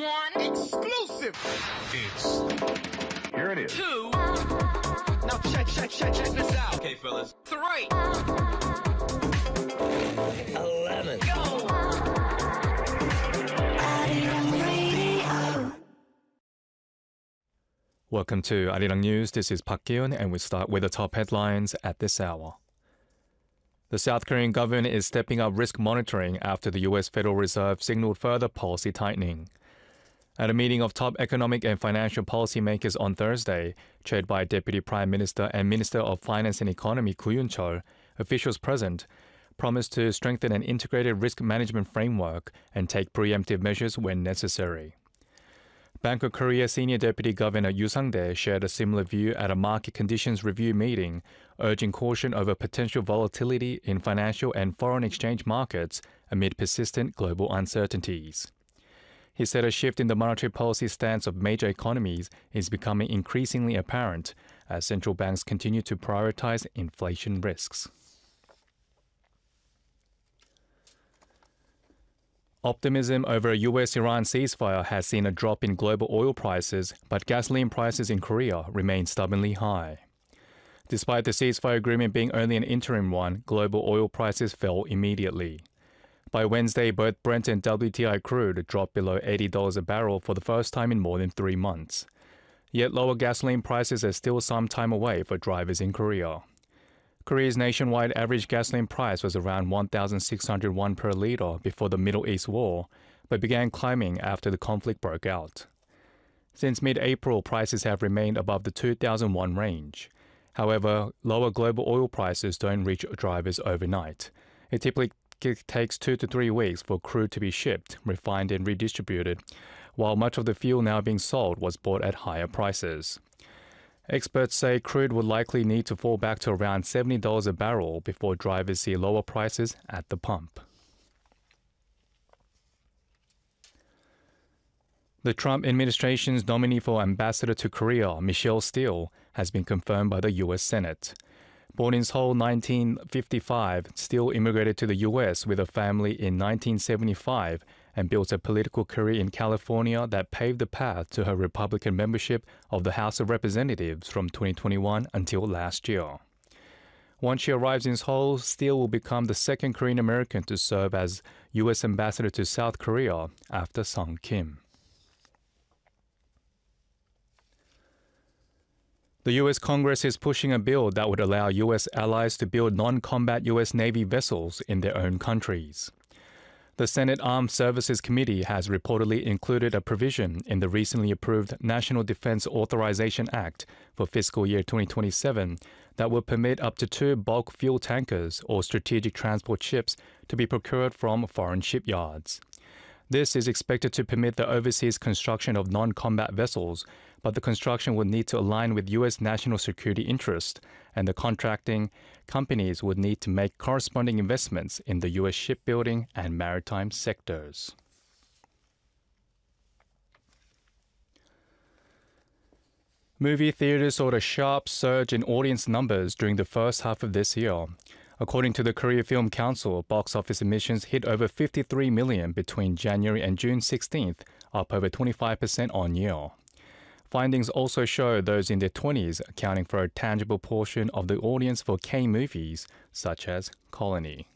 One. Exclusive. Here it is. Two. Now check this out. Okay, fellas. Three. 11. Go. Welcome to Arirang News. This is Park Kyun, and we start with the top headlines at this hour. The South Korean government is stepping up risk monitoring after the U.S. Federal Reserve signaled further policy tightening. At a meeting of top economic and financial policymakers on Thursday, chaired by Deputy Prime Minister and Minister of Finance and Economy Koo Yoon-chol, officials present promised to strengthen an integrated risk management framework and take preemptive measures when necessary. Bank of Korea Senior Deputy Governor Yoo Sang-dae shared a similar view at a market conditions review meeting, urging caution over potential volatility in financial and foreign exchange markets amid persistent global uncertainties. He said a shift in the monetary policy stance of major economies is becoming increasingly apparent as central banks continue to prioritize inflation risks. Optimism over a U.S.-Iran ceasefire has seen a drop in global oil prices, but gasoline prices in Korea remain stubbornly high. Despite the ceasefire agreement being only an interim one, global oil prices fell immediately. By Wednesday, both Brent and WTI crude dropped below $80 a barrel for the first time in more than 3 months. Yet lower gasoline prices are still some time away for drivers in Korea. Korea's nationwide average gasoline price was around 1,601 per litre before the Middle East war, but began climbing after the conflict broke out. Since mid-April, prices have remained above the 2,001 range. However, lower global oil prices don't reach drivers overnight. It typically takes 2 to 3 weeks for crude to be shipped, refined and redistributed, while much of the fuel now being sold was bought at higher prices. Experts say crude would likely need to fall back to around $70 a barrel before drivers see lower prices at the pump. The Trump administration's nominee for ambassador to Korea, Michelle Steele, has been confirmed by the U.S. Senate. Born in Seoul 1955, Steele immigrated to the U.S. with a family in 1975 and built a political career in California that paved the path to her Republican membership of the House of Representatives from 2021 until last year. Once she arrives in Seoul, Steele will become the second Korean American to serve as U.S. ambassador to South Korea after Sung Kim. The U.S. Congress is pushing a bill that would allow U.S. allies to build non-combat U.S. Navy vessels in their own countries. The Senate Armed Services Committee has reportedly included a provision in the recently approved National Defense Authorization Act for fiscal year 2027 that will permit up to 2 bulk fuel tankers or strategic transport ships to be procured from foreign shipyards. This is expected to permit the overseas construction of non-combat vessels, but the construction would need to align with U.S. national security interests, and the contracting companies would need to make corresponding investments in the U.S. shipbuilding and maritime sectors. Movie theaters saw a sharp surge in audience numbers during the first half of this year. According to the Korea Film Council, box office admissions hit over 53 million between January and June 16th, up over 25% on year. Findings also show those in their 20s accounting for a tangible portion of the audience for K-movies, such as Colony.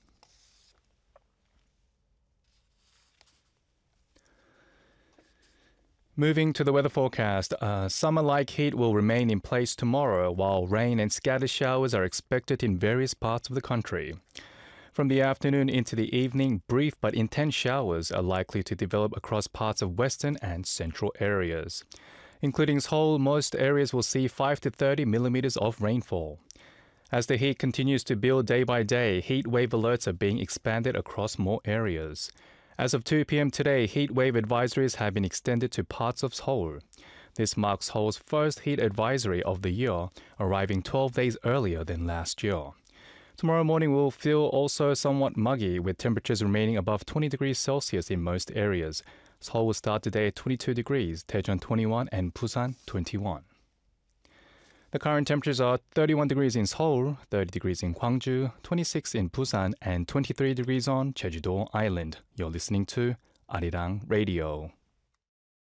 Moving to the weather forecast, summer-like heat will remain in place tomorrow, while rain and scattered showers are expected in various parts of the country. From the afternoon into the evening, brief but intense showers are likely to develop across parts of western and central areas. Including Seoul, most areas will see 5 to 30 millimeters of rainfall. As the heat continues to build day by day, heat wave alerts are being expanded across more areas. As of 2 p.m. today, heat wave advisories have been extended to parts of Seoul. This marks Seoul's first heat advisory of the year, arriving 12 days earlier than last year. Tomorrow morning will feel also somewhat muggy, with temperatures remaining above 20 degrees Celsius in most areas. Seoul will start today at 22 degrees, Daejeon 21, and Busan 21. The current temperatures are 31 degrees in Seoul, 30 degrees in Gwangju, 26 in Busan, and 23 degrees on Jeju-do Island. You're listening to Arirang Radio.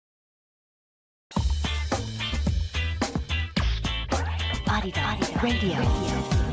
Arida Radio.